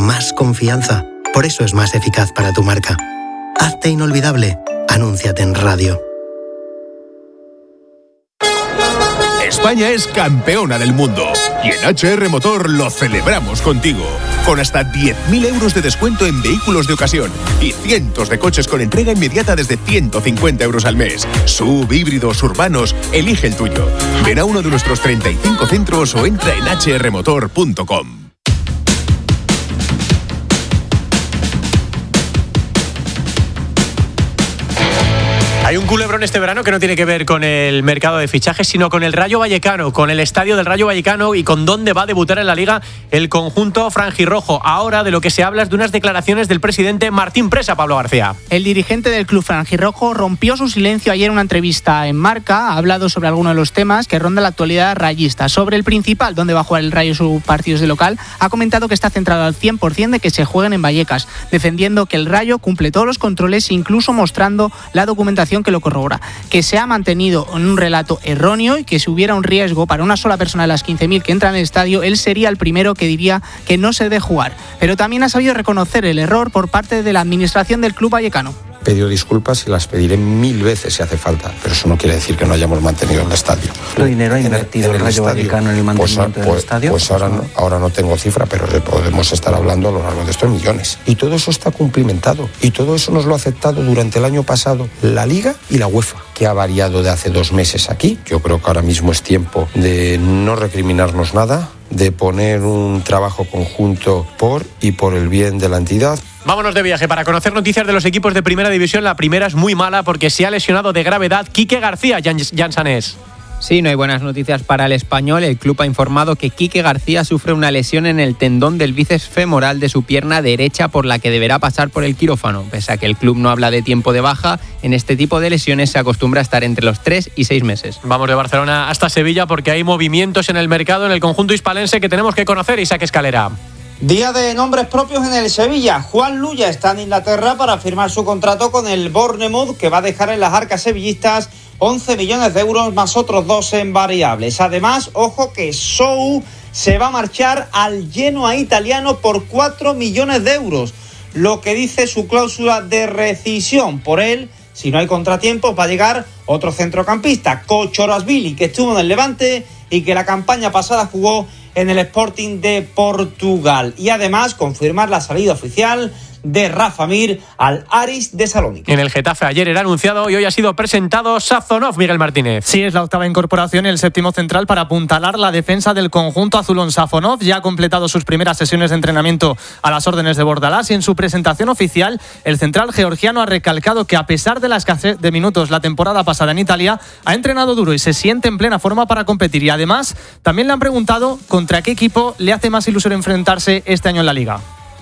más confianza. Por eso es más eficaz para tu marca. Hazte inolvidable. Anúnciate en radio. España es campeona del mundo y en HR Motor lo celebramos contigo. Con hasta 10.000 euros de descuento en vehículos de ocasión y cientos de coches con entrega inmediata desde 150 euros al mes. SUV, híbridos, urbanos, elige el tuyo. Ven a uno de nuestros 35 centros o entra en hrmotor.com. Hay un culebrón este verano que no tiene que ver con el mercado de fichajes, sino con el Rayo Vallecano, con el estadio del Rayo Vallecano y con dónde va a debutar en la Liga el conjunto franjirrojo. Ahora de lo que se habla es de unas declaraciones del presidente Martín Presa, Pablo García. El dirigente del club franjirrojo rompió su silencio ayer en una entrevista en Marca. Ha hablado sobre algunos de los temas que ronda la actualidad rayista. Sobre el principal, donde va a jugar el Rayo sus partidos de local, ha comentado que está centrado al 100% de que se jueguen en Vallecas, defendiendo que el Rayo cumple todos los controles, incluso mostrando la documentación que lo corrobora, que se ha mantenido en un relato erróneo y que si hubiera un riesgo para una sola persona de las 15.000 que entran en el estadio, él sería el primero que diría que no se debe jugar. Pero también ha sabido reconocer el error por parte de la administración del club vallecano. He pedido disculpas y las pediré 1000 veces si hace falta, pero eso no quiere decir que no hayamos mantenido el estadio. ¿Qué dinero ha invertido el Rayo Vallecano en el mantenimiento del estadio? Pues ahora no tengo cifra, pero podemos estar hablando a lo largo de estos millones. Y todo eso está cumplimentado. Y todo eso nos lo ha aceptado durante el año pasado la Liga y la UEFA, que ha variado de hace 2 meses aquí. Yo creo que ahora mismo es tiempo de no recriminarnos nada, de poner un trabajo conjunto por el bien de la entidad. Vámonos de viaje para conocer noticias de los equipos de Primera División. La primera es muy mala porque se ha lesionado de gravedad Quique García, Jan Sanés. Sí, no hay buenas noticias para el Español. El club ha informado que Quique García sufre una lesión en el tendón del bíceps femoral de su pierna derecha, por la que deberá pasar por el quirófano. Pese a que el club no habla de tiempo de baja, en este tipo de lesiones se acostumbra a estar entre los 3 y 6 meses. Vamos de Barcelona hasta Sevilla porque hay movimientos en el mercado en el conjunto hispalense que tenemos que conocer. Isaac Escalera. Día de nombres propios en el Sevilla. Juan Luya está en Inglaterra para firmar su contrato con el Bournemouth, que va a dejar en las arcas sevillistas 11 millones de euros más otros 2 en variables. Además, ojo que Sou se va a marchar al Genoa italiano por 4 millones de euros, lo que dice su cláusula de rescisión. Por él, si no hay contratiempos, va a llegar otro centrocampista, Kochorasvili, que estuvo en el Levante y que la campaña pasada jugó en el Sporting de Portugal. Y además confirmar la salida oficial de Rafa Mir al Aris de Salónica. En el Getafe ayer era anunciado y hoy ha sido presentado Sazonov, Miguel Martínez. Sí, es la octava incorporación y el séptimo central para apuntalar la defensa del conjunto azulón. Sazonov ya ha completado sus primeras sesiones de entrenamiento a las órdenes de Bordalás y en su presentación oficial el central georgiano ha recalcado que a pesar de la escasez de minutos la temporada pasada en Italia, ha entrenado duro y se siente en plena forma para competir. Y además también le han preguntado contra qué equipo le hace más ilusión enfrentarse este año en la Liga.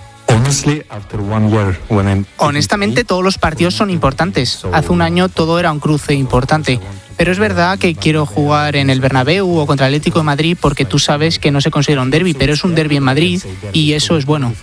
Honestamente, todos los partidos son importantes. Hace un año todo era un cruce importante. Pero es verdad que quiero jugar en el Bernabéu o contra el Atlético de Madrid porque tú sabes que no se considera un derbi, pero es un derbi en Madrid y eso es bueno.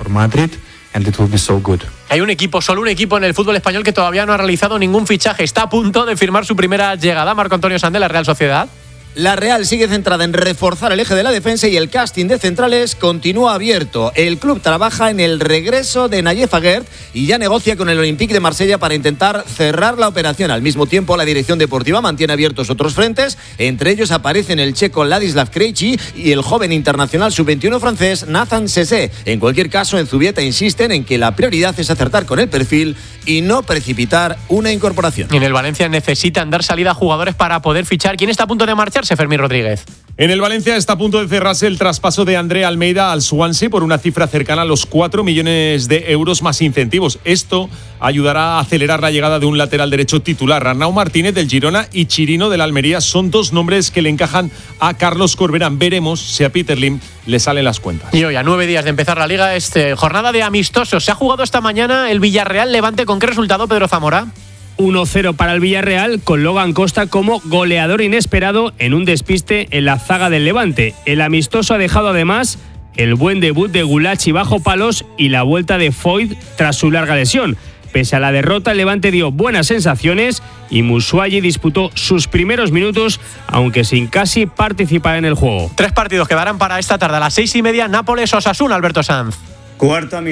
Hay solo un equipo en el fútbol español que todavía no ha realizado ningún fichaje. Está a punto de firmar su primera llegada. Marco Antonio Sandé, la Real Sociedad. La Real sigue centrada en reforzar el eje de la defensa y el casting de centrales continúa abierto. El club trabaja en el regreso de Nayef Aguerd y ya negocia con el Olympique de Marsella para intentar cerrar la operación. Al mismo tiempo, la dirección deportiva mantiene abiertos otros frentes. Entre ellos aparecen el checo Ladislav Krejci y el joven internacional sub-21 francés Nathan Sessé. En cualquier caso, en Zubieta insisten en que la prioridad es acertar con el perfil y no precipitar una incorporación. En el Valencia necesitan dar salida a jugadores para poder fichar. ¿Quién está a punto de marchar? Fermín Rodríguez. En el Valencia está a punto de cerrarse el traspaso de André Almeida al Swansea por una cifra cercana a los 4 millones de euros más incentivos. Esto ayudará a acelerar la llegada de un lateral derecho titular. Arnau Martínez del Girona y Chirino del Almería son 2 nombres que le encajan a Carlos Corberán. Veremos si a Peter Lim le salen las cuentas. Y hoy, a 9 días de empezar la Liga, jornada de amistosos. Se ha jugado esta mañana el Villarreal Levante. ¿Con qué resultado, Pedro Zamora? 1-0 para el Villarreal, con Logan Costa como goleador inesperado en un despiste en la zaga del Levante. El amistoso ha dejado además el buen debut de Gulachi bajo palos y la vuelta de Foyt tras su larga lesión. Pese a la derrota, el Levante dio buenas sensaciones y Musuayi disputó sus primeros minutos, aunque sin casi participar en el juego. 3 partidos quedarán para esta tarde a las 6:30, Nápoles-Osasuna, Alberto Sanz. Cuarta